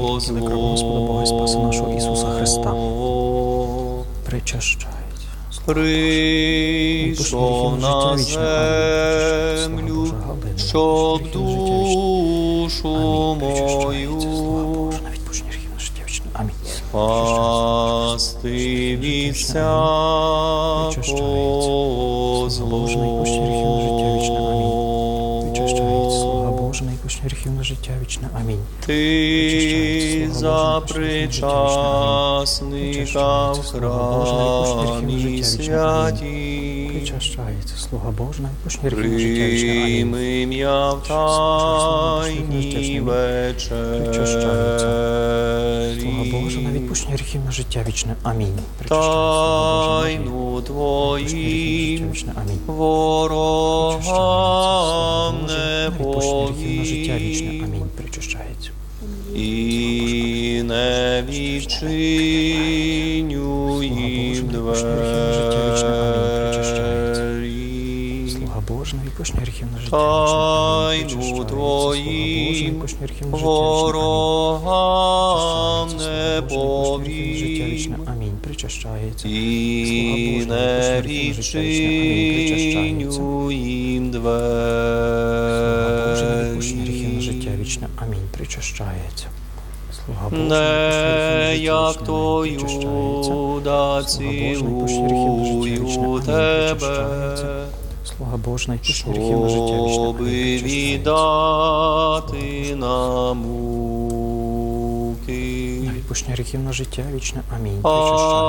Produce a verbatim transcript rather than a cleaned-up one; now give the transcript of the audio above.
святителя кров Господа Бога і Спаса нашого Ісуса Христа. Причащається. Прийшов на землю, щоб душу мою спасти від всякого злого. Гріхів на життя вічне. Амінь. Ти за причасника в храмі святій, причащається, слуга Божий, найпошні гріхів на життя вічне. Амінь. прийми ім'я в тайній вечері. Слуга Божий, найпошні гріхів на життя вічне. Амінь. Тайну Твоїм ворогам не повій, Амінь. Причащається. і не відчиню їм двері. Слуга Божий, найпошні гріхів на життя Тайну Твоїм ворогам не повій, Амінь. Причащається. і не відчиню їм двері. Вічне. Амінь. Причащається. Слуга Не як то Юда цілую Тебе, Слуга Божий, найпошні гріхів на життя вічне. щоби віддати на муки. Найпошні гріхів на життя вічне. Амінь. А